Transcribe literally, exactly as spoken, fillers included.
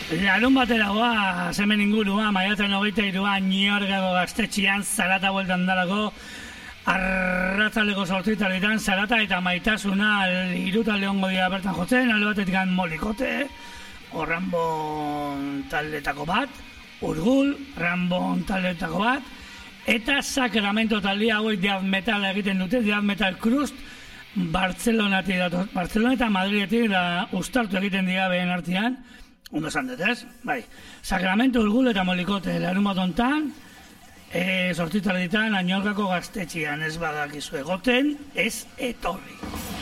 Larun batera goa, hemen ingurua, maiatzen hogeita iruan, Niorgako gaztetxian, zarata bueltan dalako, arratzaleko sortzitaletan, zarata eta maitasuna irutalde hongo dira bertan jotzen, alde batetik Molikote, o Rambon taldetako bat, Urgul, Rambon taldetako bat, eta Sacramento taldea hauek death metal egiten dute, death metal crust, Bartzelonatik datoz, Bartzelona eta Madridetik da ustartu egiten dira behen artean, ondo esan dut, ez? Bai, Sacramento, Urgul eta Molikote, larun bat ontan, e, sortzitalditan, Añorgako gaztetxian ez badakizu egoten, ez etorri.